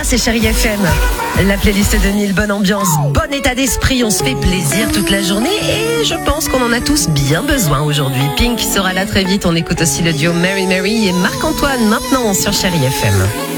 c'est Chérie FM. La playlist de Neil, bonne ambiance, bon état d'esprit, on se fait plaisir toute la journée et je pense qu'on en a tous bien besoin aujourd'hui. Pink sera là très vite, on écoute aussi le duo Mary Mary et Marc-Antoine maintenant sur Chérie FM.